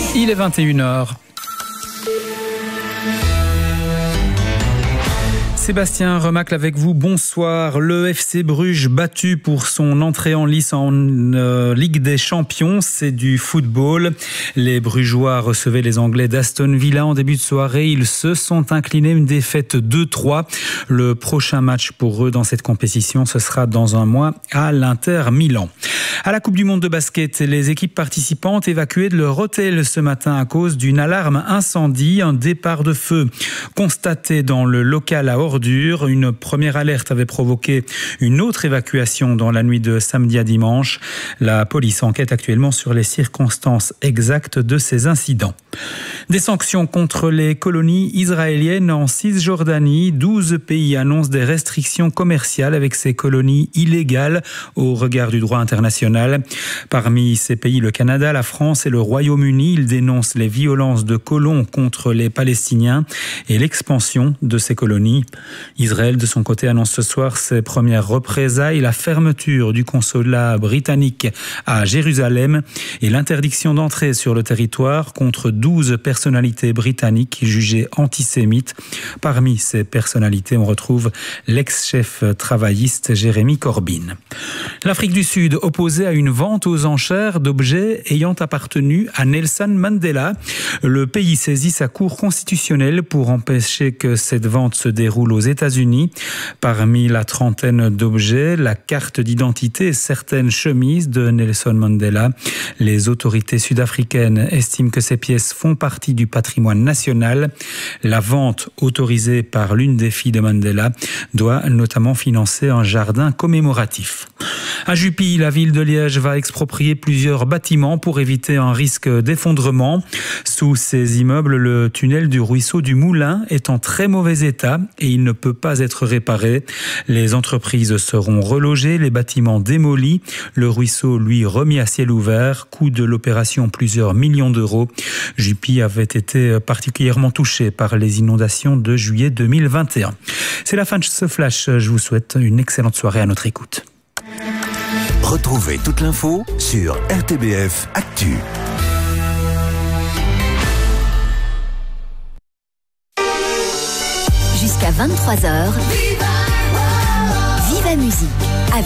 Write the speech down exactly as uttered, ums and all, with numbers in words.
Il est vingt et une heures. Sébastien Remacle avec vous, bonsoir. Le F C Bruges battu pour son entrée en lice en euh, Ligue des Champions, c'est du football. Les Brugeois recevaient les Anglais d'Aston Villa en début de soirée. Ils se sont inclinés, une défaite deux trois. Le prochain match pour eux dans cette compétition, ce sera dans un mois à l'Inter Milan. À la Coupe du Monde de basket, les équipes participantes évacuées de leur hôtel ce matin à cause d'une alarme incendie, un départ de feu constaté dans le local à ordures. Une première alerte avait provoqué une autre évacuation dans la nuit de samedi à dimanche. La police enquête actuellement sur les circonstances exactes de ces incidents. Des sanctions contre les colonies israéliennes en Cisjordanie. douze pays annoncent des restrictions commerciales avec ces colonies illégales au regard du droit international. Parmi ces pays, le Canada, la France et le Royaume-Uni. Ils dénoncent les violences de colons contre les Palestiniens et l'expansion de ces colonies. Israël, de son côté, annonce ce soir ses premières représailles, la fermeture du consulat britannique à Jérusalem et l'interdiction d'entrer sur le territoire contre douze personnalités britanniques jugées antisémites. Parmi ces personnalités, on retrouve l'ex-chef travailliste Jeremy Corbyn. L'Afrique du Sud opposée à une vente aux enchères d'objets ayant appartenu à Nelson Mandela. Le pays saisit sa cour constitutionnelle pour empêcher que cette vente se déroule aux États-Unis. Parmi la trentaine d'objets, la carte d'identité et certaines chemises de Nelson Mandela. Les autorités sud-africaines estiment que ces pièces font partie du patrimoine national. La vente autorisée par l'une des filles de Mandela doit notamment financer un jardin commémoratif. À Jupy, la ville de Liège va exproprier plusieurs bâtiments pour éviter un risque d'effondrement. Sous ces immeubles, le tunnel du ruisseau du Moulin est en très mauvais état et il ne peut pas être réparé. Les entreprises seront relogées, les bâtiments démolis, le ruisseau, lui, remis à ciel ouvert. Coût de l'opération, plusieurs millions d'euros. Jupy avait été particulièrement touché par les inondations de juillet deux mille vingt et un. C'est la fin de ce flash. Je vous souhaite une excellente soirée à notre écoute. Retrouvez toute l'info sur R T B F Actu. Jusqu'à vingt-trois heures, Viva Musique.